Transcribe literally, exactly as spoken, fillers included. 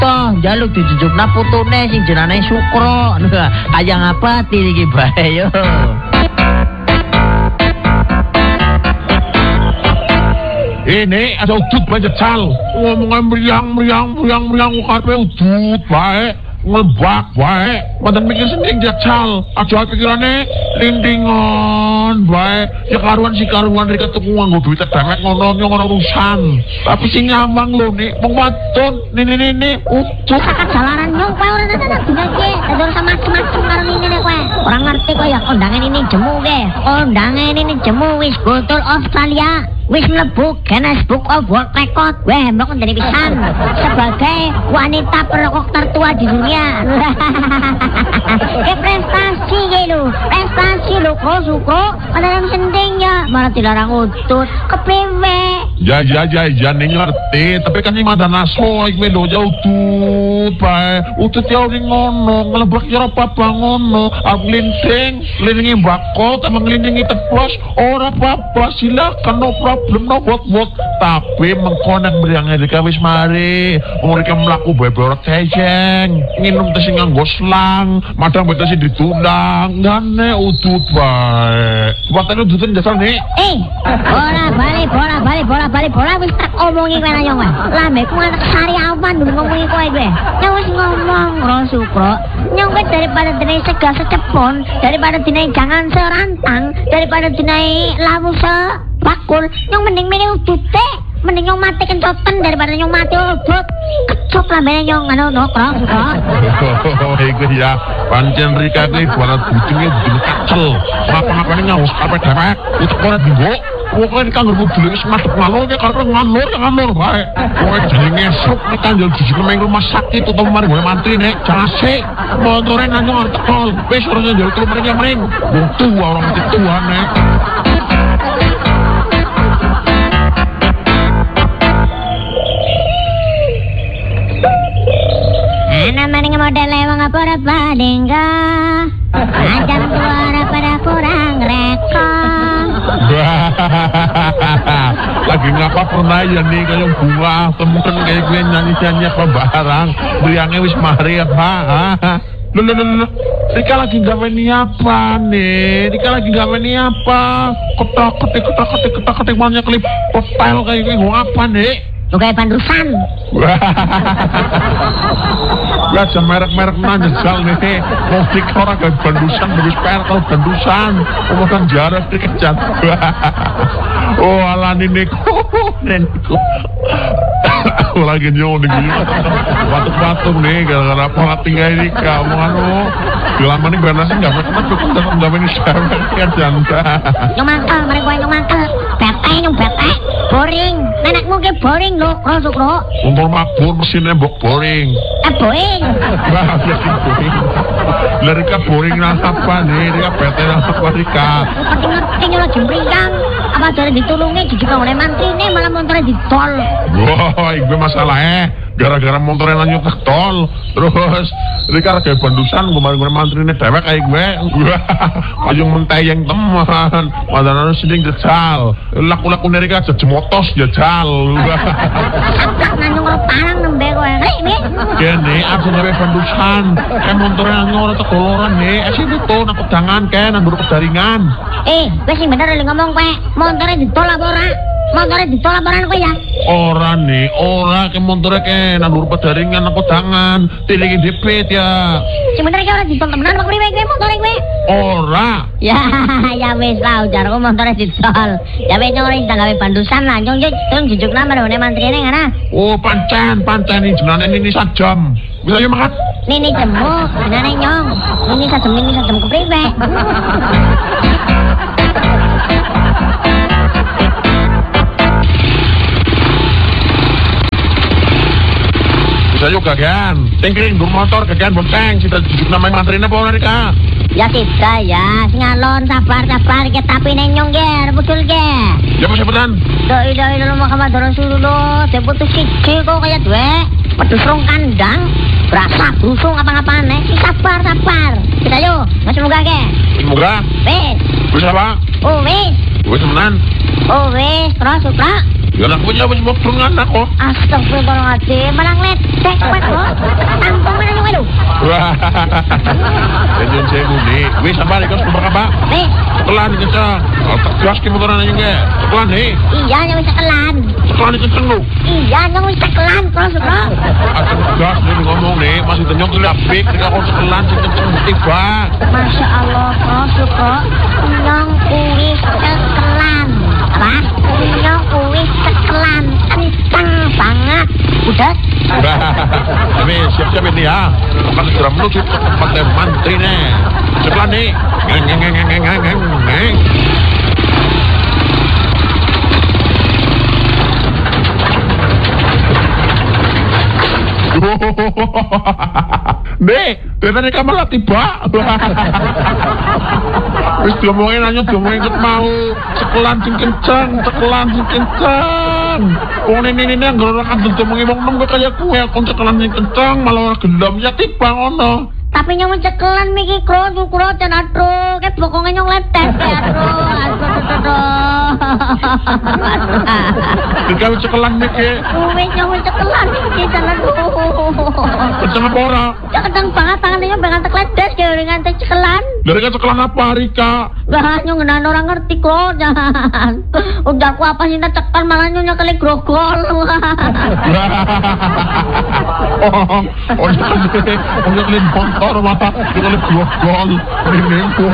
buta njaluk dijujukna putune sing jenenge Sukro. Kaya ngapati iki bae yo. Ini ada udut bae jajal. Ngomongnya meriang meriang meriang meriang karepe udut bae. Ngelbak bae, mantan mikir sendiri jajal. Aja pikirane lindingan bae. Ya karuan si karuan rek tuku nganggo duit dewek ngono ngono urusan. Tapi sing nyawang lho nek wong wadon nini-nini utuh sak jalanan nyong kowe ora nang dinake. Dadi sama macam-macam karo ngene kowe. Ora ngerti kowe ya kondangan ini jemu ge. Kondangan ini jemu wis botol Australia. Wis mlebu Guinness Book of World Record. Weh, mbok ndene pisan sebagai wanita perokok tertua di dunia. Ke prestasi ge lho. Prestasi lho kok Sukro. Ana yang sending ya, malah dilarang utut. Kepriwe? Ya ya ya ya ning ngerti, tapi kan iki mandan aso iki lho ya udut bae. Utut ya ning ngono, ngelebak ya apa-apa ngono. Aku linting, lintingi bakal sama ngelintingi teplos ora apa-apa silakan no problem. Belum no bot-bot tapi mengkonek meriang Erika wis mari mereka melaku bebe ora keceng nginum teh sing nganggo slang madang bete sing ditundang ngene udut bae watane udutan jasal nih eh bola balik bola balik bola balik bola wis tak omongi kowe nang kowe lambeku anak sariawan dulu ngomongi kowe kowe nyong wis ngomong ro Sukro nyong kowe daripada dinai segal secepon daripada dinai jangan serantang daripada dinai lawu se bakul, nyong mending milih udut teh, mending nyong mati kencotan daripada nyong mati udut. Kecok lah bener nyong anu nokro, kok. Oh, iku ya, pancen Rika iki buat bujune bujune kacel. Ngapa-ngapane ngaus karpet dewek, utek ora dinggo. Pokoke nek kanggo bujune wis madhep ngalor ya karep ngalor ngalor bae. Pokoke jenenge esuk nek kanjel jujuk nang rumah sakit utawa mari ngene mantri nek jase. Montore nang nyong tekol, wis ora njaluk telu mrene mring. Wong tua ora mati tua nek. Namanya model lewang apa ora badengga Ajam suara pada kurang rekong lagi ngapa pernah ya nih kayak bunga temen kayak gue nyanyi-nyanyi apa barang beriangnya wis mari apa Loh, loh, loh, Rika lagi gawe ni apa nih? Rika lagi gawe ni apa? Ketak-ketik, ketak-ketik, ketak-ketik banyak klip hotel kayak gue apa nih? Lu kayak pandusan. Wah, merek-merek nanya jal nih. Musik orang kayak pandusan, bagus per kalau pandusan. Omongan jarak dikecat. Oh, ala niniku, niniku. Aku lagi nyong nih, batuk-batuk nih, gara-gara pola tinggal ini kamu anu. Lama nih gue nasi nggak pernah cukup dapat nggak ini siapa kan janda. Nyong mangkel, mereka gue nyong mangkel. Bete, nyong bete, boring. Nenekmu ke boring lo, kro sukro. Untuk makbur mesinnya bok boring. Eh boring. Wah, jadi boring. Lerika boring lah apa nih? Rika bete lah apa Rika? Pati ngerti nyolo jembrikan. Apa dari ditulungi juga oleh mantri nih malah motornya ditol. Wah, itu masalahnya. Gara-gara motornya lanjut ke tol. Terus Rika kayak bandusan kemarin-kemarin mantrinya dewek kayak gue. Kayu mentayang teman. Padahal seding jajal. Laku-laku Rika aja jemotos jajal. Sakak nanyong lo parang nembe gue. Rik nih. Kene aku nyewe bandusan. Kayak motornya nyoro tegoloran nih. Esi itu nak pedangan kan nanggur pedaringan. Eh, gue sih bener li ngomong gue. Motornya ditol apa ora? Motornya ditol apa ora gue ya? Ora nih, ora ke motornya ke nanggur pedaringan aku tangan. Tilingin dipit ya. Si bener ke ora ditol temenan apa priwe gue motornya gue? Ora. Ya, ya wis lah ujar aku motornya ditol. Ya wis nyori gawe bandusan lah. Nyong nyong nyong jujuk nama dene mantrine ngana. Oh, pancen, pancen ini jenane ini sajam. Bisa yo makan. Nini jemuk, jenane nyong. Nini sajam, nini sajam ke priwe. Bisa juga kan, tingkring dur motor kagian bonteng, kita jujuk namanya mantrine apa ora Rika? Ya tidak ya, ngalon sabar sabar ke tapi nenyong ge, betul ge. Ya apa sebutan? Doi doi dulu mau kamar dorong suruh lo, sebutu siji kok kayak dua, pedus rong kandang, berasa busung apa-apaan nih, sabar sabar. Kita yuk, nggak semoga ge. Semoga. Wes. Wes apa? Oh wes. Wes temenan. Oh wes, terus supra. Ya nak punya wis mokrongan aku. Astagfirullahaladzim, malah ngledek kowe kok. Tampung mana nyung lho. Wah. Jangan sewu nih. Wis sampai kau sudah apa? Nih, Sekelan kencang. Tak gas ke motoran aja nggak. Sekelan nih. iya nyung wis sekelan. Sekelan kencang lu. Iya nyung wis sekelan kok, Sukro. Atau gas nih ngomong nih. Masih tenyok tuh lapik. Ketika kau sekelan kencang tiba. Masya Allah, kok Sukro. Nyong kuwi sekelan. Apa? Nyong kuwi sekelan. Kencang banget. Udah? Tapi siap-siap ini ya. Makan geram lu sih pakai mantri nih. Sekelan nih. Ngeng ngeng ngeng ngeng ngeng ngeng ngeng. Dek, dari kamar lah tiba. Wis diomongin aja, diomongin ket mau. Sekelan sing kenceng, sekelan sing kenceng. Wong ini ini yang gerok kadel diomongi wong nom kaya kowe kon sekelan sing kenceng malah ora gelem ya tiba ngono. Tapi nyong cekelan miki kro kro ten atro ke bokonge nyong letek ke atro atro Digawe sekelan miki. Wis nyong cekelan miki ten atro Kenceng apa ora? Kenceng banget tangannya nyong pengen tekledes ke dengan cekelan. Dari kan sekelan apa Rika? Wah nyong ngenan orang ngerti kok jangan. Udah aku apa sih cekelan malah nyong nyekeli grogol. Oh, oh, nyekeli motor mata, nyekeli grogol, ini